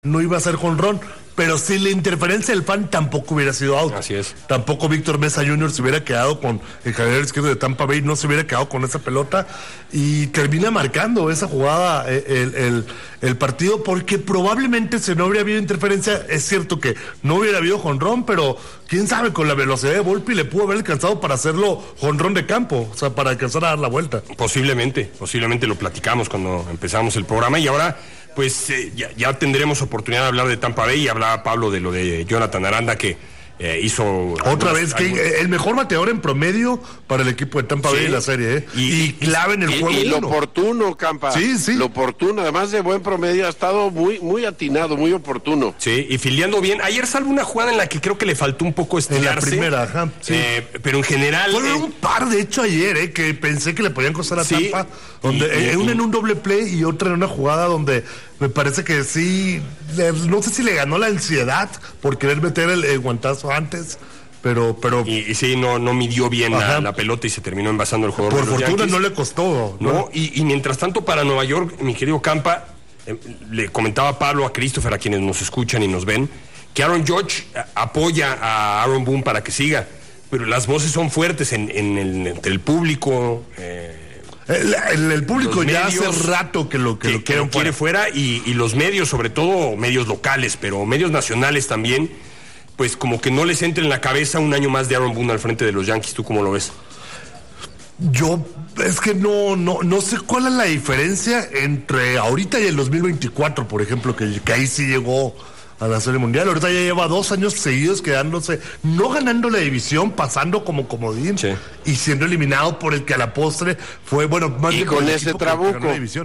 no iba a ser jonrón, pero si la interferencia del fan tampoco hubiera sido out. Así es. Tampoco Víctor Mesa Jr. se hubiera quedado con el carrilero izquierdo de Tampa Bay, no se hubiera quedado con esa pelota y termina marcando esa jugada el partido, porque probablemente si no hubiera habido interferencia, es cierto que no hubiera habido jonrón, pero quién sabe, con la velocidad de Volpi le pudo haber alcanzado para hacerlo jonrón de campo, o sea, para alcanzar a dar la vuelta. Posiblemente lo platicamos cuando empezamos el programa y ahora pues ya tendremos oportunidad de hablar de Tampa Bay. Y hablaba Pablo de lo de Jonathan Aranda, que hizo... Otra vez, el mejor bateador en promedio para el equipo de Tampa Bay en la serie, y clave en el juego. Y lo oportuno, Campa. Sí. Lo oportuno, además de buen promedio, ha estado muy atinado, muy oportuno. Sí, y filiando bien. Ayer salvo una jugada en la que creo que le faltó un poco estirarse. En la primera, ajá. Sí. Pero en general... Fueron un par, de hecho, ayer, que pensé que le podían costar a Tampa. Donde, una en un doble play y otra en una jugada donde me parece que sí, no sé si le ganó la ansiedad por querer meter el guantazo antes, pero y sí, no midió bien la pelota y se terminó envasando el jugador. Por fortuna no le costó. No, y mientras tanto para Nueva York, mi querido Campa, le comentaba Pablo a Christopher, a quienes nos escuchan y nos ven, que Aaron Judge apoya a Aaron Boone para que siga, pero las voces son fuertes entre el público. El público ya medios, hace rato que lo quiere fuera y los medios, sobre todo medios locales, pero medios nacionales también, pues como que no les entra en la cabeza un año más de Aaron Boone al frente de los Yankees. ¿Tú cómo lo ves? Yo es que no sé cuál es la diferencia entre ahorita y el 2024, por ejemplo, que ahí sí llegó a la Serie Mundial. Ahorita ya lleva 2 años seguidos quedándose, no ganando la división, pasando como comodín, y siendo eliminado por el que a la postre fue, bueno, más y con ese trabuco.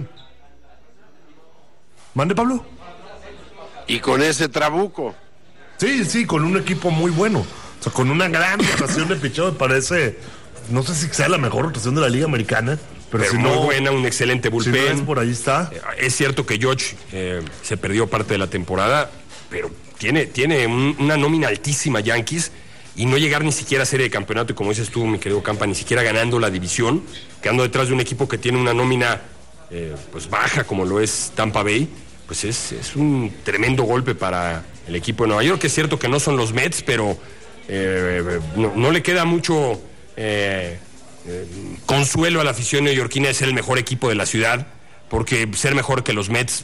¿Mande, Pablo? Y con ese trabuco. Sí, con un equipo muy bueno. O sea, con una gran rotación de picheo, me parece, no sé si sea la mejor rotación de la Liga Americana, pero si muy no, buena, un excelente bullpen. Si no es por ahí está. Es cierto que George se perdió parte de la temporada, pero tiene una nómina altísima Yankees, y no llegar ni siquiera a serie de campeonato, y como dices tú, mi querido Campa, ni siquiera ganando la división, quedando detrás de un equipo que tiene una nómina pues baja como lo es Tampa Bay, pues es un tremendo golpe para el equipo de Nueva York. Que es cierto que no son los Mets, pero no le queda mucho consuelo a la afición neoyorquina de ser el mejor equipo de la ciudad, porque ser mejor que los Mets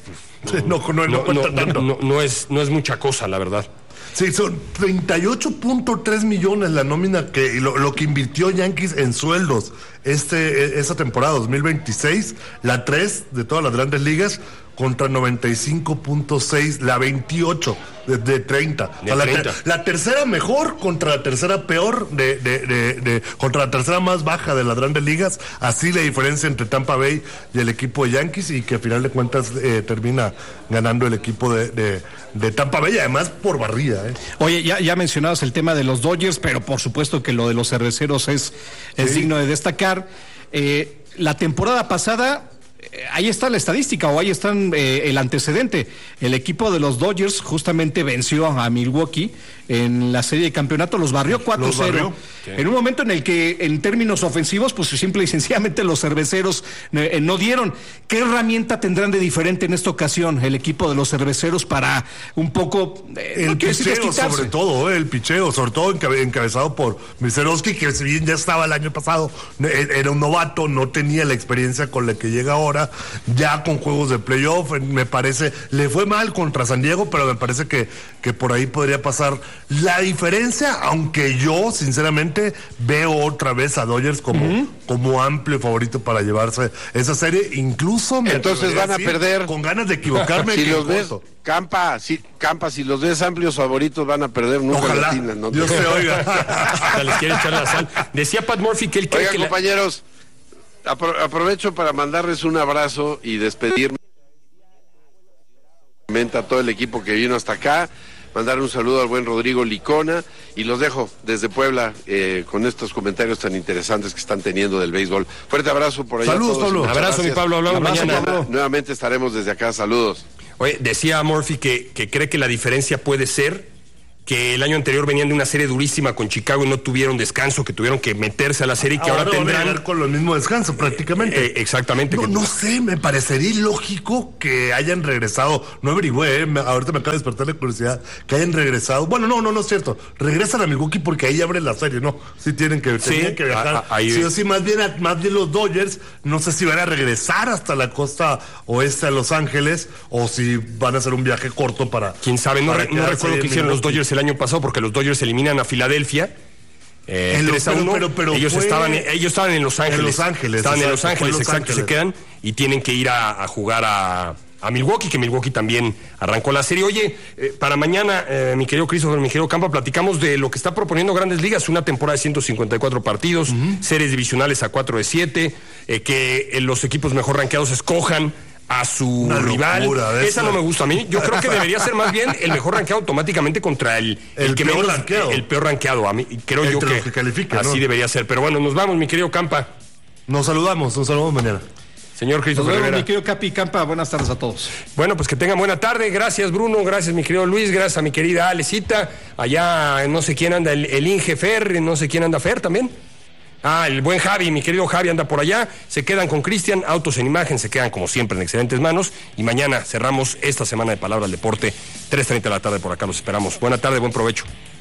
no es mucha cosa, la verdad. Sí, son 38.3 millones la nómina lo que invirtió Yankees en sueldos esta temporada 2026, la 3 de todas las grandes ligas, contra 95.6, la 28 de 30. O sea, la tercera mejor contra la tercera peor, contra la tercera más baja de las grandes ligas. Así la diferencia entre Tampa Bay y el equipo de Yankees, y que a final de cuentas termina ganando el equipo de Tampa Bay, además por barrida. Oye, ya mencionabas el tema de los Dodgers, pero por supuesto que lo de los cerveceros es digno de destacar. La temporada pasada, ahí está la estadística, o ahí está el antecedente. El equipo de los Dodgers justamente venció a Milwaukee en la serie de campeonato, los barrió 4-0. En un momento en el que, en términos ofensivos, pues simple y sencillamente los cerveceros no dieron. ¿Qué herramienta tendrán de diferente en esta ocasión el equipo de los cerveceros para un poco el picheo, sobre todo, el picheo, sobre todo encabezado por Miserowski, que si bien ya estaba el año pasado, era un novato, no tenía la experiencia con la que llega ahora, ya con juegos de playoff, me parece, le fue mal contra San Diego, pero me parece que por ahí podría pasar la diferencia, aunque yo sinceramente veo otra vez a Dodgers como amplio favorito para llevarse esa serie. Incluso entonces van a perder, con ganas de equivocarme. Si los ves, Campa, si los ves amplios favoritos, van a perder. Ojalá, Dios te oiga. Hasta les quiere echar la sal. Decía Pat Murphy que él cree que compañeros, aprovecho para mandarles un abrazo y despedirme a todo el equipo que vino hasta acá, mandar un saludo al buen Rodrigo Licona, y los dejo desde Puebla con estos comentarios tan interesantes que están teniendo del béisbol. Fuerte abrazo por allá. Saludos, Pablo. Abrazo, mi Pablo. Hablamos mañana. Nuevamente estaremos desde acá. Saludos. Oye, decía Murphy que cree que la diferencia puede ser que el año anterior venían de una serie durísima con Chicago y no tuvieron descanso, que tuvieron que meterse a la serie, que ahora tendrán... Van a con el mismo descanso prácticamente. Exactamente. No sé, me parecería ilógico que hayan regresado, no averigüé, ahorita me acaba de despertar la curiosidad, que hayan regresado, bueno, no es cierto, regresan a Milwaukee porque ahí abre la serie, ¿no? Sí tenían que viajar, sí o sí, más bien los Dodgers, no sé si van a regresar hasta la costa oeste a Los Ángeles, o si van a hacer un viaje corto para... Quién sabe, no recuerdo qué hicieron los Dodgers el año pasado, porque los Dodgers eliminan a Filadelfia 3-1. Pero ellos estaban en Los Ángeles. Estaban en Los Ángeles, exacto, se quedan y tienen que ir a jugar a Milwaukee, que Milwaukee también arrancó la serie. Oye, para mañana, mi querido Christopher, mi querido Campa, platicamos de lo que está proponiendo Grandes Ligas, una temporada de 154 partidos, series divisionales a 4 de 7, que los equipos mejor rankeados escojan a su rival. Esa no me gusta a mí. Yo creo que debería ser más bien el mejor rankeado automáticamente contra el que peor menos, rankeado. El peor rankeado. A mí creo yo que califica, así debería ser. Pero bueno, nos vamos, mi querido Campa. Nos saludamos mañana. Señor Christopher Rivera. Mi querido Capi Campa, buenas tardes a todos. Bueno, pues que tengan buena tarde. Gracias, Bruno. Gracias, mi querido Luis. Gracias a mi querida Alecita. Allá no sé quién anda, el Inge Fer, no sé quién anda Fer también. El buen Javi, mi querido Javi anda por allá. Se quedan con Cristian, Autos en Imagen, se quedan como siempre en excelentes manos. Y mañana cerramos esta semana de Palabra al Deporte, 3:30 de la tarde por acá, los esperamos. Buena tarde, buen provecho.